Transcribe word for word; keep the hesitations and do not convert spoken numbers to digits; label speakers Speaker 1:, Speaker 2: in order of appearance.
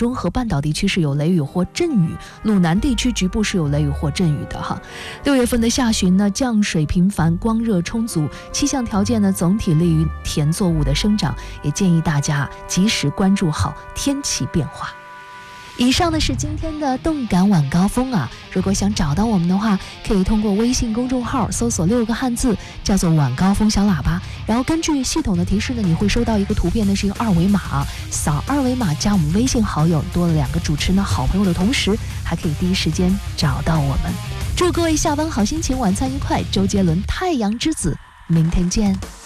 Speaker 1: 中和半岛地区是有雷雨或阵雨，鲁南地区局部是有雷雨或阵雨的哈。六月份的下旬呢，降水频繁，光热充足，气象条件呢总体利于田作物的生长，也建议大家及时关注好天气变化。以上呢是今天的动感晚高峰啊，如果想找到我们的话，可以通过微信公众号搜索六个汉字，叫做晚高峰小喇叭，然后根据系统的提示呢，你会收到一个图片，那是一个二维码，扫二维码加我们微信好友，多了两个主持人的好朋友的同时，还可以第一时间找到我们。祝各位下班好心情，晚餐愉快，周杰伦《太阳之子》，明天见。